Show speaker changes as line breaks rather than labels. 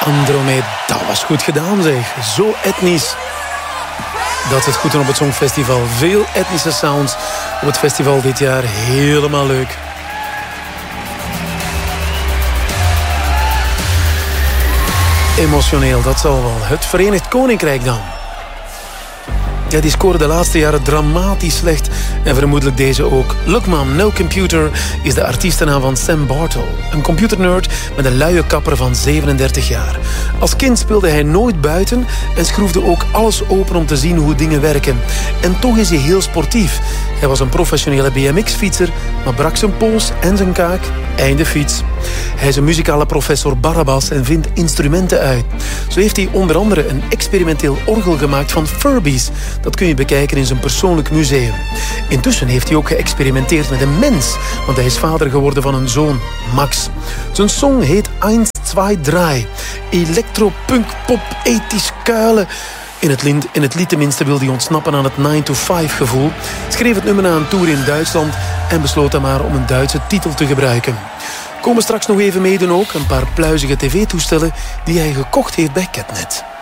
Andromeda, dat was goed gedaan zeg. Zo etnisch. Dat zit goed doen op het Songfestival. Veel etnische sounds op het festival dit jaar. Helemaal leuk. Emotioneel, dat zal wel. Het Verenigd Koninkrijk dan. Ja, die scoren de laatste jaren dramatisch slecht. En vermoedelijk deze ook. Look Mom, No Computer is de artiestennaam van Sam Bartle. Een computernerd met een luie kapper van 37 jaar. Als kind speelde hij nooit buiten en schroefde ook alles open om te zien hoe dingen werken. En toch is hij heel sportief. Hij was een professionele BMX-fietser, maar brak zijn pols en zijn kaak. Einde fiets. Hij is een muzikale professor Barabbas en vindt instrumenten uit. Zo heeft hij onder andere een experimenteel orgel gemaakt van Furbies. Dat kun je bekijken in zijn persoonlijk museum. Intussen heeft hij ook geëxperimenteerd met een mens, want hij is vader geworden van een zoon, Max. Zijn song heet 1, 2, 3. Electro-punk, pop, ethisch kuilen. In het lied tenminste wil hij ontsnappen aan het 9-to-5-gevoel. Schreef het nummer na een tour in Duitsland en besloot dan maar om een Duitse titel te gebruiken. Komen straks nog even meedoen ook. Een paar pluizige tv-toestellen die hij gekocht heeft bij Catnet.